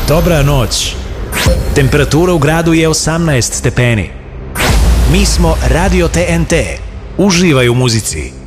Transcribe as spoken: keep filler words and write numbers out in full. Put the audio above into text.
Dobra noć. Temperatura u gradu je osamnaest stepeni. Mi smo Radio T N T. Uživaj u muzici.